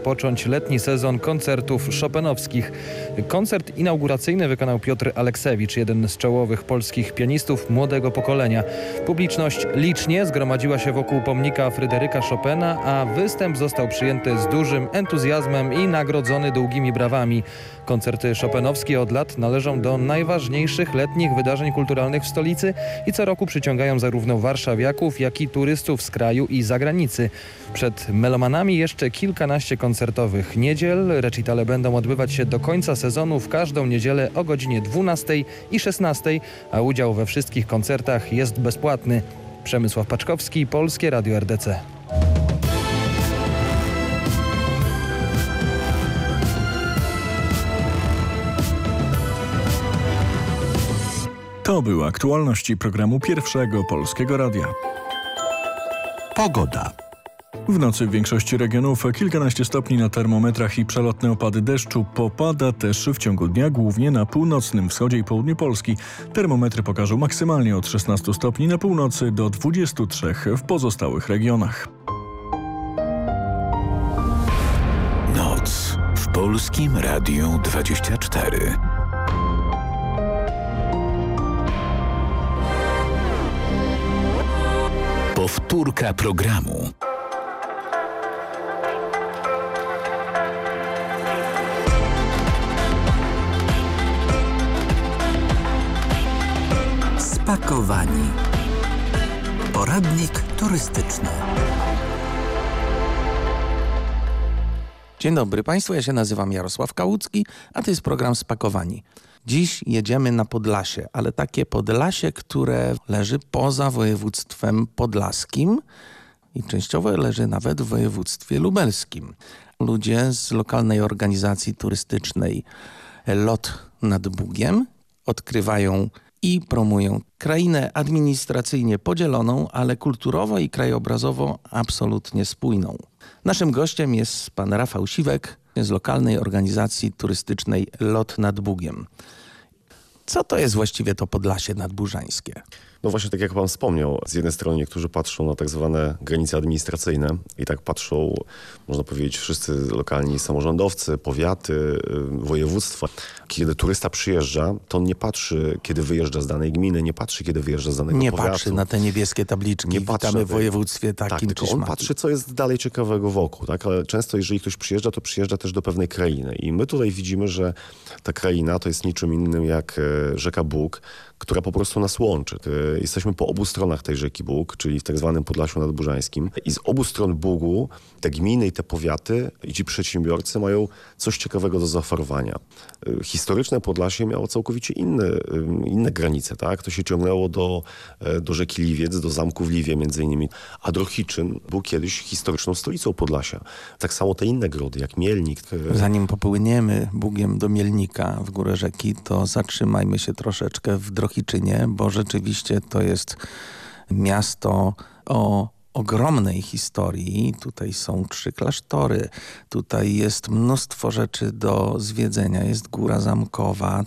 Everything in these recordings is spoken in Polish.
rozpocząć letni sezon koncertów chopinowskich. Koncert inauguracyjny wykonał Piotr Aleksewicz, jeden z czołowych polskich pianistów młodego pokolenia. Publiczność licznie zgromadziła się wokół pomnika Fryderyka Chopina, a występ został przyjęty z dużym entuzjazmem i nagrodzony długimi brawami. Koncerty chopinowskie od lat należą do najważniejszych letnich wydarzeń kulturalnych w stolicy i co roku przyciągają zarówno warszawiaków, jak i turystów z kraju i zagranicy. Przed melomanami jeszcze kilkanaście koncertowych niedziel. Recitale będą odbywać się do końca sezonu w każdą niedzielę o godzinie 12 i 16, a udział we wszystkich koncertach jest bezpłatny. Przemysław Paczkowski, Polskie Radio RDC. To były aktualności programu Pierwszego Polskiego Radia. Pogoda. W nocy w większości regionów kilkanaście stopni na termometrach i przelotne opady deszczu. Popada też w ciągu dnia, głównie na północnym wschodzie i południu Polski. Termometry pokażą maksymalnie od 16 stopni na północy do 23 w pozostałych regionach. Noc w Polskim Radiu 24. Powtórka programu. Spakowani. Poradnik turystyczny. Dzień dobry Państwu, ja się nazywam Jarosław Kałucki, a to jest program Spakowani. Dziś jedziemy na Podlasie, ale takie Podlasie, które leży poza województwem podlaskim i częściowo leży nawet w województwie lubelskim. Ludzie z lokalnej organizacji turystycznej Lot nad Bugiem odkrywają i promują krainę administracyjnie podzieloną, ale kulturowo i krajobrazowo absolutnie spójną. Naszym gościem jest pan Rafał Siwek z lokalnej organizacji turystycznej Lot nad Bugiem. Co to jest właściwie to Podlasie nadburzańskie? No właśnie, tak jak pan wspomniał, z jednej strony niektórzy patrzą na tak zwane granice administracyjne i tak patrzą, można powiedzieć, wszyscy lokalni samorządowcy, powiaty, województwa. Kiedy turysta przyjeżdża, to on nie patrzy, kiedy wyjeżdża z danej gminy, nie patrzy, kiedy wyjeżdża z danego powiatu. Nie patrzy na te niebieskie tabliczki, nie witamy w województwie takim tak, czy tylko on patrzy, co jest dalej ciekawego wokół. Tak? Ale często, jeżeli ktoś przyjeżdża, to przyjeżdża też do pewnej krainy. I my tutaj widzimy, że ta kraina to jest niczym innym jak rzeka Bug, która po prostu nas łączy. Jesteśmy po obu stronach tej rzeki Bug, czyli w tak zwanym Podlasiu nadburzańskim. I z obu stron Bugu te gminy i te powiaty i ci przedsiębiorcy mają coś ciekawego do zaoferowania. Historyczne Podlasie miało całkowicie inne granice. Tak? To się ciągnęło do rzeki Liwiec, do zamku w Liwie między innymi. A Drohiczyn był kiedyś historyczną stolicą Podlasia. Tak samo te inne grody, jak Mielnik. Zanim popłyniemy Bugiem do Mielnika w górę rzeki, to zatrzymajmy się troszeczkę w Drohiczynie, bo rzeczywiście to jest miasto o ogromnej historii. Tutaj są 3 klasztory, tutaj jest mnóstwo rzeczy do zwiedzenia, jest Góra Zamkowa.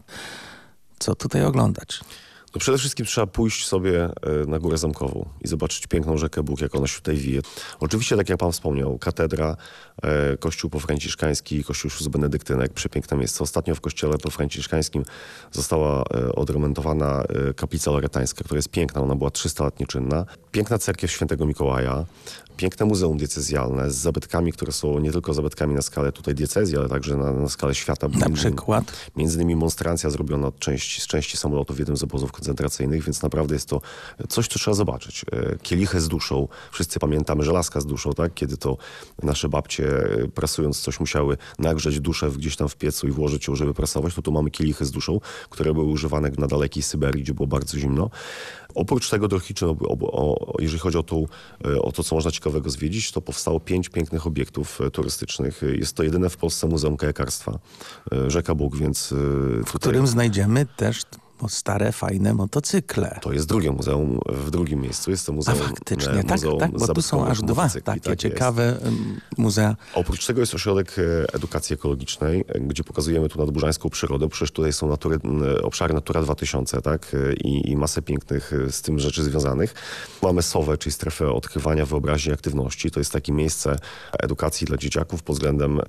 Co tutaj oglądać? No przede wszystkim trzeba pójść sobie na Górę Zamkową i zobaczyć piękną rzekę Bug, jak ona się tutaj wije. Oczywiście, tak jak pan wspomniał, katedra, kościół pofranciszkański, kościół benedyktynek, przepiękne miejsce. Ostatnio w kościele pofranciszkańskim została odremontowana kaplica loretańska, która jest piękna, ona była 300 lat nieczynna. Piękna cerkiew Świętego Mikołaja, piękne muzeum diecezjalne z zabytkami, które są nie tylko zabytkami na skalę tutaj diecezji, ale także na skalę świata. Na przykład? Między innymi monstrancja zrobiona z części samolotów w jednym z obozów koncentracyjnych, więc naprawdę jest to coś, co trzeba zobaczyć. Kielichy z duszą. Wszyscy pamiętamy żelazka z duszą, tak? Kiedy to nasze babcie prasując coś musiały nagrzeć duszę gdzieś tam w piecu i włożyć ją, żeby prasować. To tu mamy kielichy z duszą, które były używane na dalekiej Syberii, gdzie było bardzo zimno. Oprócz tego Drohiczyn, jeżeli chodzi o to, co można ciekawego zwiedzić, to powstało 5 pięknych obiektów turystycznych. Jest to jedyne w Polsce muzeum kajakarstwa. Rzeka Bug, więc... W którym znajdziemy też stare, fajne motocykle. To jest drugie muzeum, w drugim miejscu. Jest to muzeum. A faktycznie, tak, bo tu są aż 2 takie tak ciekawe muzea. Oprócz tego jest ośrodek edukacji ekologicznej, gdzie pokazujemy tu nadburzańską przyrodę. Przecież tutaj są obszary Natura 2000, tak? I masę pięknych z tym rzeczy związanych. Mamy SOWę, czyli strefę odkrywania wyobraźni i aktywności. To jest takie miejsce edukacji dla dzieciaków pod względem